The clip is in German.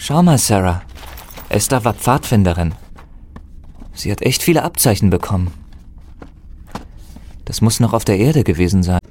Schau mal, Sarah. Esther war Pfadfinderin. Sie hat echt viele Abzeichen bekommen. Das muss noch auf der Erde gewesen sein.